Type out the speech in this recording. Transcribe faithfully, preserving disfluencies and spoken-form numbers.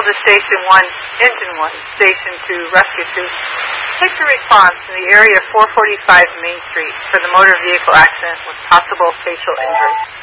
to Station one, Engine one, Station two, Rescue two. Take the response in the area of four forty-five Main Street for the motor vehicle accident with possible facial injury.